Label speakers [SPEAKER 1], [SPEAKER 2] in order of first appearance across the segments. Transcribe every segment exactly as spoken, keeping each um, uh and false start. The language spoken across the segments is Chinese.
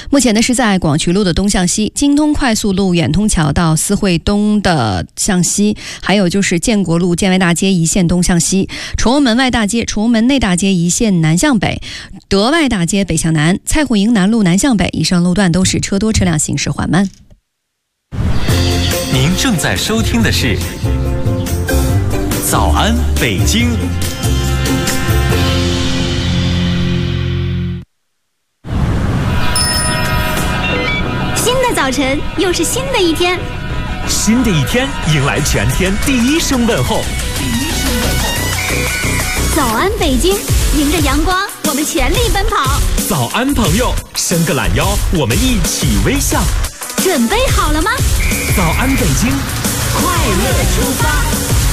[SPEAKER 1] 目前呢是在广渠路的东向西，京通快速路远通桥到思汇东的向西，还有就是建国路建外大街一线东向西，崇文门外大街、崇文门内大街一线南向北，德外大街北向南，蔡虎营南路南向北，以上路段都是车多，车辆行驶缓慢。
[SPEAKER 2] 您正在收听的是《早安北京》。
[SPEAKER 3] 新的早晨，又是新的一天。
[SPEAKER 2] 新的一天，迎来全天第一声问候。第一声问候。
[SPEAKER 3] 早安北京，迎着阳光，我们全力奔跑。
[SPEAKER 2] 早安朋友，伸个懒腰，我们一起微笑。
[SPEAKER 3] 准备好了吗？
[SPEAKER 2] 早安北京，快乐出发。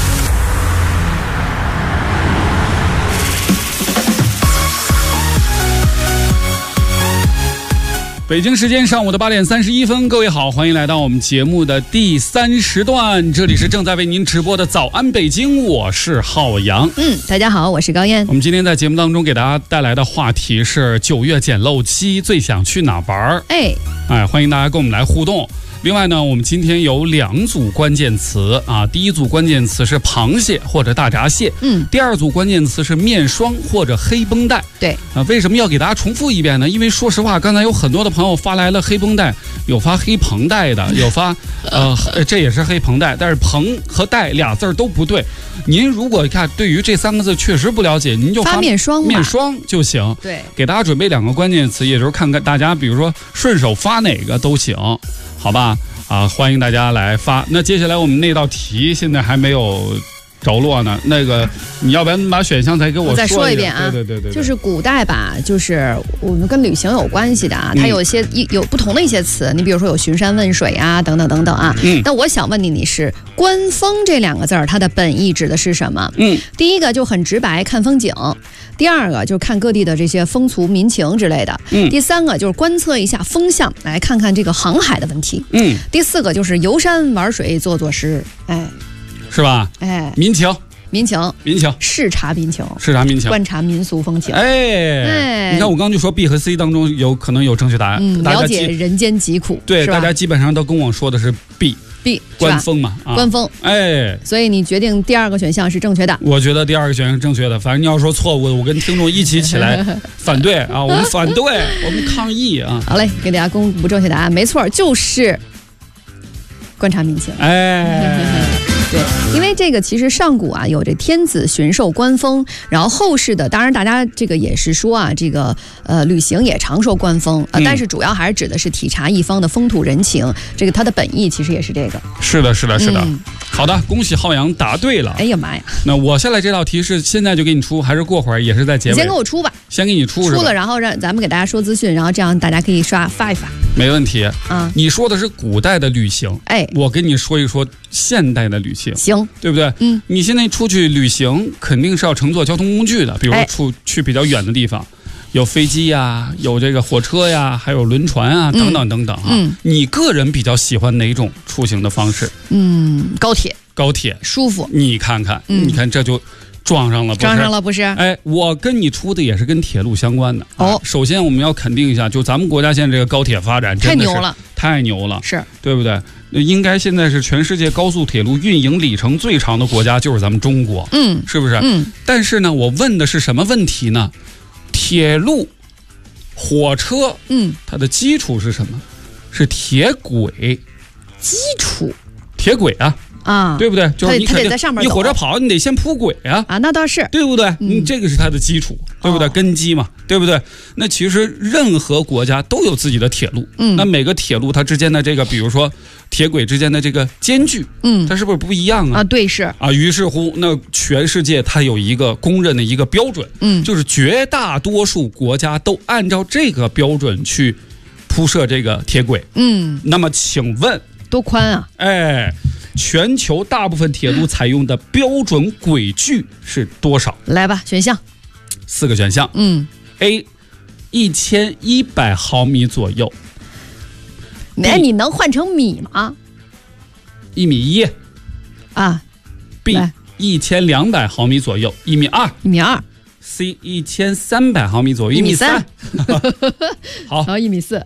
[SPEAKER 4] 北京时间上午的八点三十一分，各位好，欢迎来到我们节目的第三时段，这里是正在为您直播的早安北京，我是浩洋。
[SPEAKER 1] 嗯，大家好，我是高燕。
[SPEAKER 4] 我们今天在节目当中给大家带来的话题是九月捡漏期，最想去哪玩？哎哎，欢迎大家跟我们来互动。另外呢，我们今天有两组关键词啊，第一组关键词是螃蟹或者大闸蟹，嗯，第二组关键词是面霜或者黑绷带。
[SPEAKER 1] 对
[SPEAKER 4] 啊，为什么要给大家重复一遍呢？因为说实话，刚才有很多的朋友发来了黑绷带，有发黑绷带的，有发呃，这也是黑绷带，但是绷和带俩字都不对。您如果看对于这三个字确实不了解，您就发,
[SPEAKER 1] 发面霜
[SPEAKER 4] 面霜就行。
[SPEAKER 1] 对，
[SPEAKER 4] 给大家准备两个关键词，也就是看看大家，比如说顺手发哪个都行。好吧，啊，欢迎大家来发。那接下来我们那道题现在还没有着落呢，那个你要不然把选项再给我说一
[SPEAKER 1] 再说一遍啊。
[SPEAKER 4] 对对 对, 对，
[SPEAKER 1] 就是古代吧，就是我们跟旅行有关系的啊，它有一些一有不同的一些词，你比如说有巡山问水啊，等等等等啊。嗯。那我想问你，你是观风这两个字儿，它的本意指的是什么？嗯。第一个就很直白，看风景；第二个就是看各地的这些风俗民情之类的；嗯。第三个就是观测一下风向，来看看这个航海的问题。嗯。第四个就是游山玩水，做做诗。哎。
[SPEAKER 4] 是吧？
[SPEAKER 1] 哎，
[SPEAKER 4] 民情，
[SPEAKER 1] 民情，
[SPEAKER 4] 民情，
[SPEAKER 1] 视察民情，
[SPEAKER 4] 视察民情，
[SPEAKER 1] 观察民俗风情。
[SPEAKER 4] 哎，哎你看我刚刚就说 B 和 C 当中有可能有正确答案，
[SPEAKER 1] 嗯，了解人间疾苦。
[SPEAKER 4] 对，大家基本上都跟我说的是 B。B 观风嘛，啊，
[SPEAKER 1] 观风。
[SPEAKER 4] 哎，
[SPEAKER 1] 所以你决定第二个选项是正确的。
[SPEAKER 4] 我觉得第二个选项是正确的。反正你要说错误的，我跟听众一起起来反对啊！我们反对，我们抗议啊！
[SPEAKER 1] 好嘞，给大家公布正确答案，没错，就是观察民情。
[SPEAKER 4] 哎。
[SPEAKER 1] 对，因为这个其实上古啊有这天子巡狩观风，然后后世的当然大家这个也是说啊，这个呃旅行也常说观风啊、呃嗯，但是主要还是指的是体察一方的风土人情，这个它的本意其实也是这个。
[SPEAKER 4] 是的，是的，是的。嗯、好的，恭喜浩洋答对了。
[SPEAKER 1] 哎呀妈呀！
[SPEAKER 4] 那我下来这道题是现在就给你出，还是过会儿也是在结尾？
[SPEAKER 1] 你先给我出吧。
[SPEAKER 4] 先给你出，
[SPEAKER 1] 出了，然后让咱们给大家说资讯，然后这样大家可以刷发一发。
[SPEAKER 4] 没问题啊。你说的是古代的旅行，哎，我跟你说一说现代的旅行，
[SPEAKER 1] 行，
[SPEAKER 4] 对不对？嗯，你现在出去旅行肯定是要乘坐交通工具的，比如说出、哎、去比较远的地方，有飞机呀，有这个火车呀，还有轮船啊，等等等等啊。嗯，你个人比较喜欢哪种出行的方式？
[SPEAKER 1] 嗯，高铁，
[SPEAKER 4] 高铁
[SPEAKER 1] 舒服。
[SPEAKER 4] 你看看，嗯、你看这就。撞上了，不是
[SPEAKER 1] 撞上了，不是？
[SPEAKER 4] 哎，我跟你出的也是跟铁路相关的。哦，啊、首先我们要肯定一下，就咱们国家现在这个高铁发展真的是
[SPEAKER 1] 太牛了，
[SPEAKER 4] 太牛了，
[SPEAKER 1] 是
[SPEAKER 4] 对不对？应该现在是全世界高速铁路运营里程最长的国家，就是咱们中国，嗯，是不是？嗯。但是呢，我问的是什么问题呢？铁路、火车，嗯，它的基础是什么？是铁轨。
[SPEAKER 1] 基础？
[SPEAKER 4] 铁轨啊。啊，对不对？就是你肯定
[SPEAKER 1] 在上面，
[SPEAKER 4] 你火车跑，你得先铺轨啊！
[SPEAKER 1] 啊，那倒是，
[SPEAKER 4] 对不对？嗯，这个是它的基础，对不对？哦、根基嘛，对不对？那其实任何国家都有自己的铁路，嗯，那每个铁路它之间的这个，比如说铁轨之间的这个间距，嗯，它是不是不一样啊？
[SPEAKER 1] 啊，对，是
[SPEAKER 4] 啊。于是乎，那全世界它有一个公认的一个标准，嗯，就是绝大多数国家都按照这个标准去铺设这个铁轨，嗯。那么，请问
[SPEAKER 1] 多宽啊？
[SPEAKER 4] 哎。全球大部分铁路采用的标准轨距是多少？
[SPEAKER 1] 来吧，选项，
[SPEAKER 4] 四个选项。嗯 ，A， 一千一百毫米左右。
[SPEAKER 1] 哎，你能换成米吗？
[SPEAKER 4] 一米一。啊。B， 一千两百毫米左右，一米二。
[SPEAKER 1] 一米二。
[SPEAKER 4] C， 一千三百毫米左右，一米三。好，
[SPEAKER 1] 然后一米四。